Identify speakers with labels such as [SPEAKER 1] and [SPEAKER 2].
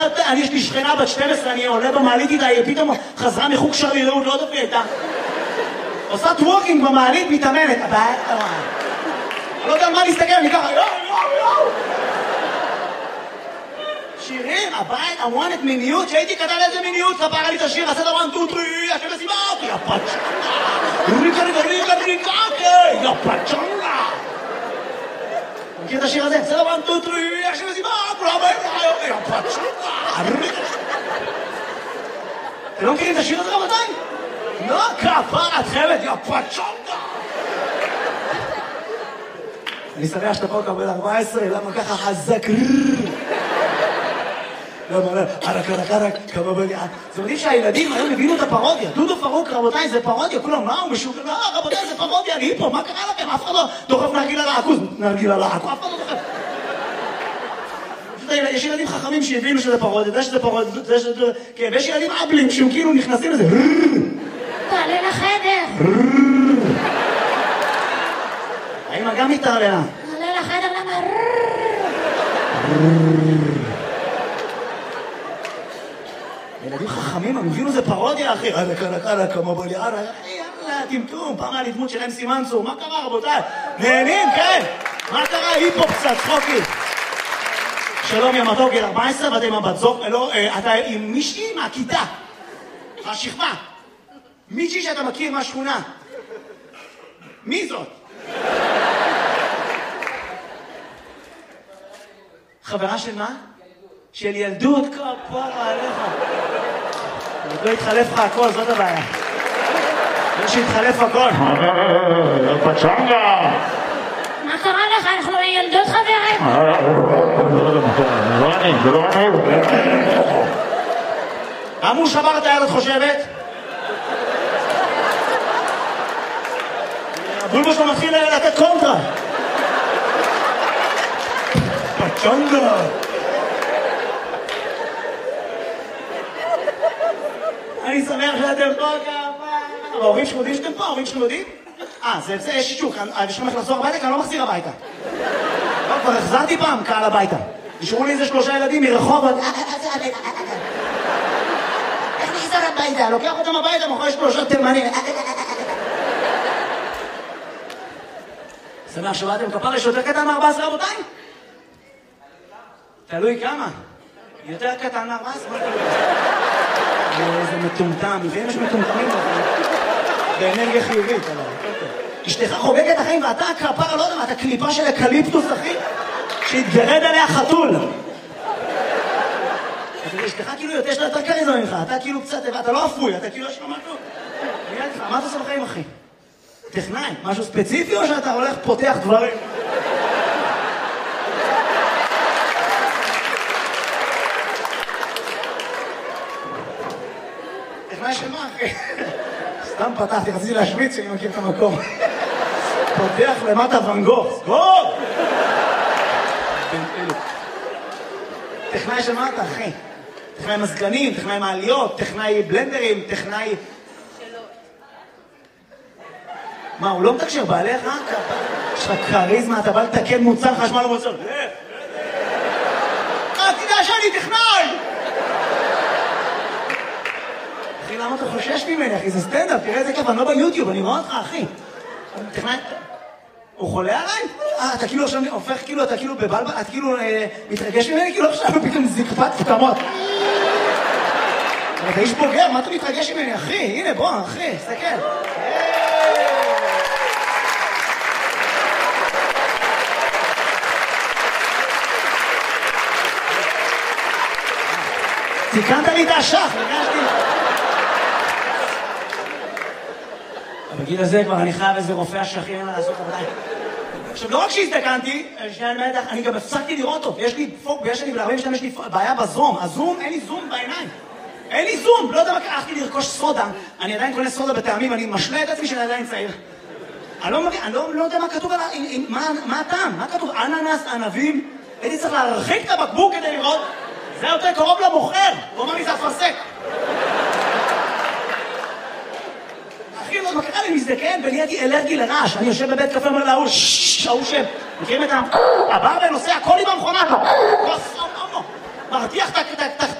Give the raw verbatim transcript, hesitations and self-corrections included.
[SPEAKER 1] אני יש לי שכנה בת שתים עשרה, אני עולה במעלית איתה, היא פתאום חזרה מחוג שרילאות, לא יודעת איתה. עושה טוורקינג במעלית, מתאמנת. לא יודע על מה להסתכל, אני ככה, יואו, יואו, יואו. שירים, הבית, הוואנת מיניות, שהייתי קטן איזה מיניות, ספרה לי את השיר, עשה דבר טו טרי, השם הסיבה, יא פצ'נגה. ריקה, ריקה, ריקה, ריקה, יא פצ'נגה. מכיר את השיר הזה? עשה דבר טו טרי, השם הסיבה, יא פצ'נגה. אתם לא מכירים את השיר הזה רבותיי? לא, כפרת חמת, יא פצ'נגה. אני שמח שאתה פה קבל ארבע עשרה, למה ככה חזק? למה לא? ערק, ערק, ערק, כמה בגלל. זאת אומרת שהילדים היום הבינו את הפרודיה. דודו פרוק, רבותיי, זה פרודיה. כולם, מה הוא משוגע? לא, רבותיי, זה פרודיה. אני פה, מה קרה לכם? אף אחד לא דוחף נרגילה לעכוז. נרגילה לעכוז, אף אחד לא דוחף. יש ילדים חכמים שהבינו שזה פרודיה, זה שזה פרודיה, זה שזה... כן, ויש ילדים אבלים שהם כאילו נכנסים לזה.
[SPEAKER 2] תעלה לחדר.
[SPEAKER 1] האמא גם מתערללה.
[SPEAKER 2] תעלה לחדר, למה?
[SPEAKER 1] ילדים חכמים, הם הבינו זה פרודיה, אחי. יאללה, קלה, קלה, כמו בליערה. יאללה, טמטום, פעם היה לי דמות שלהם סימנסו. מה קרה, רבותיי? נהנים, כן? מה קרה? היפו קצת, צחוקי. שלום, יא מתוק, גיל ארבע עשרה, ואתה עם הבת זוג, לא, אתה עם מישהי מהכיתה. מהשכבה. מישהי שאתה מכיר מהשכונה. מי זאת? חברה של מה? של ילדות, כפרה עליך. עוד לא התחלף לך הכל, זאת הבעיה. לא שהתחלף הכל.
[SPEAKER 3] פצ'נגה!
[SPEAKER 2] מה קרה לך? אנחנו ילדות חברים.
[SPEAKER 3] זה לא אני, זה לא אני.
[SPEAKER 1] אמרו שבר את הילד חושבת? הבולבו שלו מתחיל לתת קונטרה. פצ'נגה! אני שמח שאתם פה כמה... ההורים שלכם יודעים שאתם פה? ההורים שלכם יודעים? אה, זה יש שישוק, אני שלכם איך לחזור הביתה, כי אני לא מחזיר הביתה. לא, כבר החזרתי פעם קהל הביתה. נשארו לי איזה שלושה ילדים מרחוב, איך נחזר הביתה? לוקח אותם הביתה, מאחורי שלושה תימנים. שמח שבאתם, כפר יש יותר קטן מ-ארבע עשרה רבותיי? תלוי כמה. יותר קטן מ-ארבע עשרה? איזה מטומטם, לפעמים יש מטומטמים באנרגיה חיובית. אשתך חוגגת החיים ואתה כפרה, לא יודע מה, אתה קליפה של אקליפטוס, אחי, שהתגרד עליה חתול. אשתך כאילו יותר שלה יותר קריזמה ממך, אתה כאילו קצת, אתה לא אפוי, אתה כאילו יש לו משהו. מה אתה עושה בחיים, אחי? טכנאי, משהו ספציפי או שאתה הולך פותח דברים? טכנאי של מה, אחי? סתם פתחתי, רציתי להשוויץ שאני מכיר את המקום. פותח למטה ונגור, סגור! טכנאי של מה אתה, אחי? טכנאי מזגנים, טכנאי מעליות, טכנאי בלנדרים, טכנאי... מה, הוא לא מתקשר בעליך? יש לך קריזמה, אתה בא לתקן מוצר חשמל ומוצר. אה, תדע שאני טכנאי! אחי, למה אתה חושש ממני, אחי? זה סטנדאפ, תראה איזה כיף, אני לא ביוטיוב, אני רואה אותך, אחי. טכנאי... הוא חולה עליי? אה, אתה כאילו עכשיו הופך, כאילו, אתה כאילו בבלבל, אתה כאילו מתרגש ממני, כאילו עכשיו פתאום זקפת פתמות. אתה איש בוגר, מה אתה מתרגש ממני, אחי? הנה, בוא, אחי, סתכל. תיקנת לי את השח, הרגשתי. בגיל הזה כבר אני חייב איזה רופא השחים, אין לה לעשות עבודה. עכשיו, לא רק שהזדקנתי, אני גם הפסקתי לראות אותו. יש לי פוק, ויש לי ב-ארבעים ושתיים, יש לי בעיה בזום. הזום, אין לי זום בעיניים. אין לי זום, לא יודע מה, הלכתי לרכוש סודה. אני עדיין קונה סודה בטעמים, אני משלה את עצמי שאני עדיין צעיר. אני לא מבין, אני לא יודע מה כתוב עליו, מה הטעם? מה כתוב? אננס, ענבים? הייתי צריך להרחיק את הבקבוק כדי לראות. זה יותר קרוב למוכר. הוא אומר לי, זה אפרסק. אחי, לא מקרה לי מזדקן, ונהייתי אלרגי לרעש. אני יושב בבית קפה, אומר להוא, ששש, ההוא שם. מכירים את ה... הברמן עושה הכל עם המכונה. מרתיח את ה- את ה- את